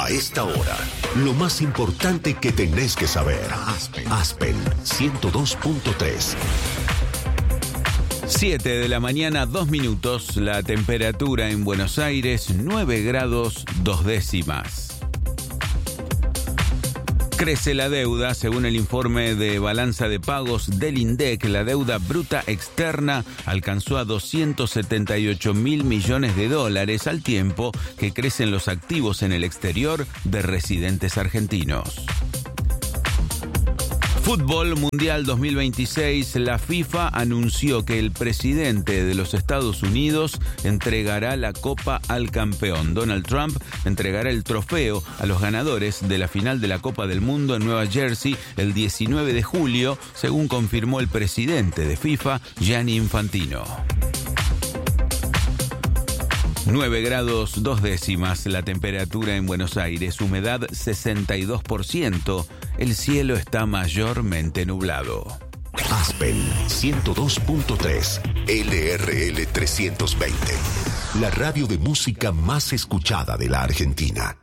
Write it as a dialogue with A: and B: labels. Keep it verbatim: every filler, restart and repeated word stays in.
A: A esta hora, lo más importante que tenés que saber. Aspen, Aspen ciento dos punto tres.
B: siete de la mañana, dos minutos. La temperatura en Buenos Aires, nueve grados, dos décimas. Crece la deuda, según el informe de balanza de pagos del INDEC. La deuda bruta externa alcanzó a doscientos setenta y ocho mil millones de dólares, al tiempo que crecen los activos en el exterior de residentes argentinos. Fútbol Mundial dos mil veintiséis, la FIFA anunció que el presidente de los Estados Unidos entregará la copa al campeón. Donald Trump entregará el trofeo a los ganadores de la final de la Copa del Mundo en Nueva Jersey el diecinueve de julio, según confirmó el presidente de FIFA, Gianni Infantino. nueve grados, dos décimas la temperatura en Buenos Aires, humedad sesenta y dos por ciento, el cielo está mayormente nublado.
A: Aspen ciento dos punto tres, L R L trescientos veinte, la radio de música más escuchada de la Argentina.